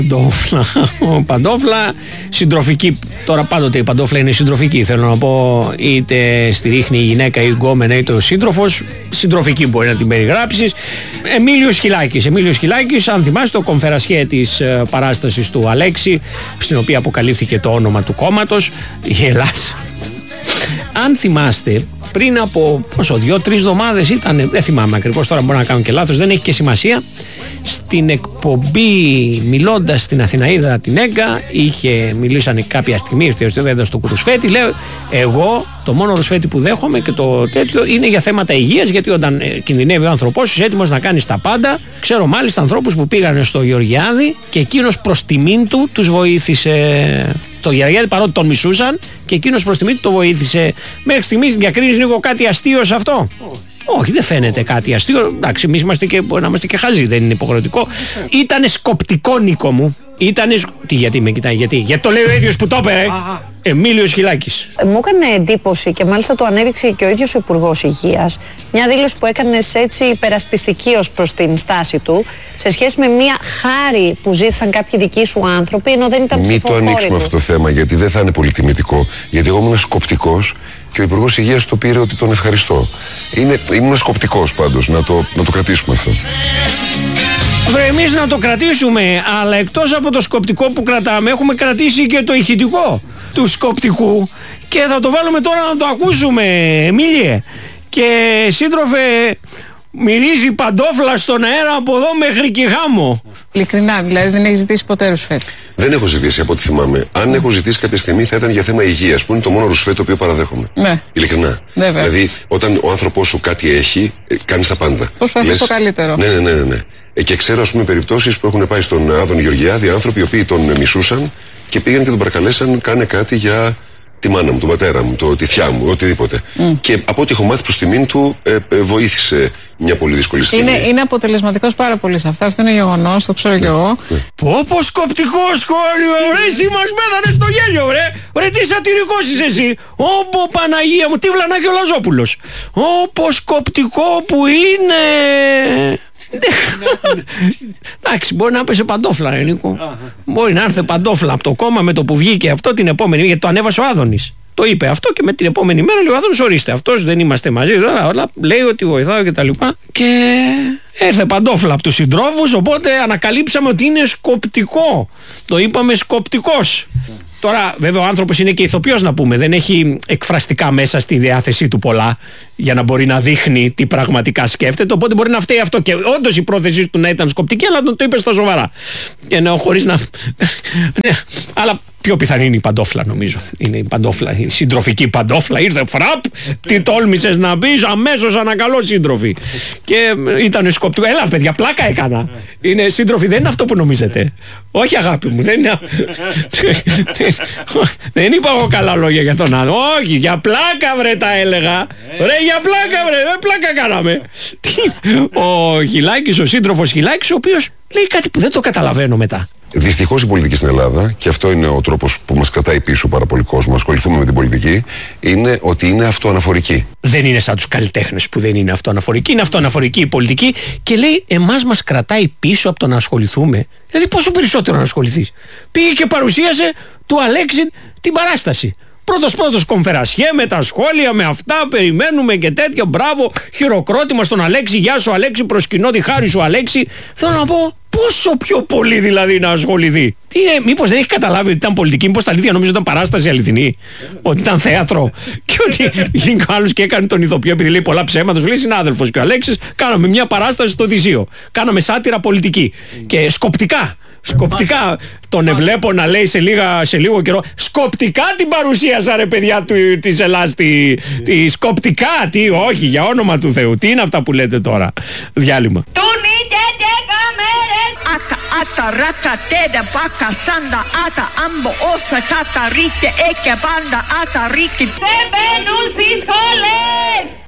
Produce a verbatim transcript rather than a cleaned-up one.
Παντόφλα, παντόφλα, συντροφική. Τώρα πάντοτε η παντόφλα είναι συντροφική. Θέλω να πω, είτε στη ρίχνει η γυναίκα ή η γκόμενα είτε ο σύντροφος, συντροφική μπορεί να την περιγράψεις. Εμίλιος Χιλάκης. Εμίλιος Χιλάκης, αν θυμάστε, το κομφερασιέ της ε, παράστασης του Αλέξη, στην οποία αποκαλύφθηκε το όνομα του κόμματος, η Ελλάς. Αν θυμάστε, πριν από πόσο, δύο-τρεις εβδομάδες ήταν, δεν θυμάμαι ακριβώς τώρα, μπορώ να κάνω και λάθος, δεν έχει και σημασία. Στην εκπομπή, μιλώντας στην Αθηναίδα την Έγκα, είχε, μιλήσανε κάποια στιγμή, ήρθε ο Δέδας στο Ρουσφέτη, λέω, εγώ το μόνο ρουσφέτη που δέχομαι και το τέτοιο είναι για θέματα υγείας, γιατί όταν ε, κινδυνεύει ο άνθρωπός είσαι έτοιμος να κάνεις τα πάντα. Ξέρω μάλιστα ανθρώπους που πήγανε στο Γεωργιάδη και εκείνος προς τιμήν του τους βοήθησε. Το Γεωργιάδη, παρότι τον μισούσαν, και εκείνος προς τιμή του το βοήθησε. Μέχρι στιγμής διακρίνεις λίγο κάτι αστείο σε αυτό? Oh. Όχι, δεν φαίνεται κάτι αστείο. Εντάξει, εμείς είμαστε και, μπορεί να είμαστε και χαζοί, δεν είναι υποχρεωτικό. Ήτανε σκοπτικό, Νίκο μου. Ήτανε. Τι, γιατί με κοιτάει, γιατί? Γιατί το λέει ο ίδιος που το είπε, ε? Εμίλιος Χιλάκης. Μου έκανε εντύπωση και μάλιστα το ανέδειξε και ο ίδιος ο Υπουργός Υγείας. Μια δήλωση που έκανες έτσι υπερασπιστική ως προς την στάση του, σε σχέση με μια χάρη που ζήτησαν κάποιοι δικοί σου άνθρωποι, ενώ δεν ήταν ψηφοφόροι του. Μην το ανοίξουμε αυτό το θέμα, γιατί δεν θα είναι πολύ τιμητικό. Γιατί εγώ ήμουν σκοπτικός και ο Υπουργός Υγείας το πήρε ότι τον ευχαριστώ. Είναι, ήμουν σκοπτικός πάντως, να το, να το κρατήσουμε αυτό. Βρε, εμείς να το κρατήσουμε, αλλά εκτός από το σκοπτικό που κρατάμε, έχουμε κρατήσει και το ηχητικό του σκοπτικού και θα το βάλουμε τώρα να το ακούσουμε, Εμίλιε. Και σύντροφε, μυρίζει παντόφλα στον αέρα από εδώ μέχρι και γάμο. Ειλικρινά, δηλαδή δεν έχει ζητήσει ποτέ ρουσφέτη? Δεν έχω ζητήσει από ό,τι θυμάμαι. Αν έχω ζητήσει κάποια στιγμή θα ήταν για θέμα υγείας, που είναι το μόνο ρουσφέτη το οποίο παραδέχομαι. Ναι. Ειλικρινά. Βέβαια. Δηλαδή, όταν ο άνθρωπός σου κάτι έχει, κάνει τα πάντα. Προσπαθείς το καλύτερο. Ναι, ναι, ναι, ναι, ναι. Ε, και ξέρω, ας πούμε, περιπτώσεις που έχουν πάει στον Άδωνη Γεωργιάδη άνθρωποι οι οποίοι τον μισούσαν και πήγαν και τον παρακαλέσαν, κάνε κάτι για τη μάνα μου, τον πατέρα μου, το, τη θιά μου, οτιδήποτε. Mm. Και από ό,τι έχω μάθει προς τιμήν του, ε, ε, βοήθησε μια πολύ δύσκολη στιγμή. Είναι, είναι αποτελεσματικός πάρα πολύ σε αυτά. Αυτό είναι γεγονός, το ξέρω ναι, κι εγώ. Ναι. Πω πω σκοπτικό σχόλιο, ρε, εσύ μας πέθανε στο γέλιο, ρε. Ρε, τι σατυρικός είσαι εσύ. Όπο Παναγία μου, τι βλανάκι ο Λαζόπουλος. Όπο σκοπτικό που είναι. Εντάξει, μπορεί να πέσει παντόφλα, ρε Νίκο. Μπορεί να έρθει παντόφλα από το κόμμα με το που βγήκε αυτό την επόμενη, γιατί το ανέβασε ο Άδωνης. Το είπε αυτό και με την επόμενη μέρα λέει ο Άδωνης, ορίστε, αυτός δεν είμαστε μαζί, αλλά λέει ότι βοηθάω και τα λοιπά. Και έρθε παντόφλα από τους συντρόφους, οπότε ανακαλύψαμε ότι είναι σκοπτικό. Το είπαμε σκοπτικός. Τώρα, βέβαια, ο άνθρωπος είναι και ηθοποιός, να πούμε. Δεν έχει εκφραστικά μέσα στη διάθεσή του πολλά για να μπορεί να δείχνει τι πραγματικά σκέφτεται. Οπότε μπορεί να φταίει αυτό. Και όντως η πρόθεσή του να ήταν σκοπτική, αλλά τον το είπε στα σοβαρά. Και ναι, χωρίς να. Ναι, αλλά πιο πιθανή είναι η παντόφλα, νομίζω. Είναι η παντόφλα, η συντροφική παντόφλα. Ήρθε φραπ, τι τόλμησες να πεις, αμέσως ανακαλώ σύντροφοι. Και ήταν σκοπτικό. Έλα, παιδιά, πλάκα έκανα. Είναι σύντροφοι, δεν είναι αυτό που νομίζετε. Όχι, αγάπη μου, δεν είναι. Δεν είπα εγώ καλά λόγια για τον άλλο. Όχι, για πλάκα βρε τα έλεγα. Ρε, για πλάκα βρε, δεν πλάκα κάναμε. Ο Χιλάκης, ο σύντροφος Χιλάκης, ο οποίος λέει κάτι που δεν το καταλαβαίνω μετά. Δυστυχώς η πολιτική στην Ελλάδα, και αυτό είναι ο τρόπος που μας κρατάει πίσω πάρα πολύ κόσμο, ασχοληθούμε με την πολιτική, είναι ότι είναι αυτοαναφορική. Δεν είναι σαν τους καλλιτέχνες που δεν είναι αυτοαναφορική, είναι αυτοαναφορική η πολιτική και λέει εμάς μας κρατάει πίσω από το να ασχοληθούμε. Δηλαδή πόσο περισσότερο να ασχοληθείς. Πήγε και παρουσίασε του Αλέξη την παράσταση. Πρώτος πρώτος κομφερασιέ με τα σχόλια, με αυτά, περιμένουμε και τέτοια. Μπράβο, χειροκρότημα στον Αλέξη. Γεια σου Αλέξη, προσκυνώ τη χάρη σου Αλέξη. Θέλω να πω πόσο πιο πολύ δηλαδή να ασχοληθεί. Τι είναι, μήπως δεν έχει καταλάβει ότι ήταν πολιτική, μήπως τα αλήθεια νομίζω ήταν παράσταση αληθινή, ότι ήταν θέατρο και ότι γίνει άλλος και έκανε τον ηθοποιό επειδή λέει πολλά ψέματα. Σου λέει συνάδελφος και ο Αλέξης, κάναμε μια παράσταση στο Οδυσσείο. Κάναμε σάτυρα πολιτική και σκοπτικά. Σκοπτικά τον ευλέπω να λέει σε, λίγα, σε λίγο καιρό. Σκοπτικά την παρουσίασα ρε παιδιά του, της Ελλάς τη, τη σκοπτικά, τι, όχι, για όνομα του Θεού. Τι είναι αυτά που λέτε τώρα? Διάλειμμα. Aka ata raka teda baka sanda ata ambo osa kata rike eke banda ata rike. Δεν μπαίνουν στις σχολές!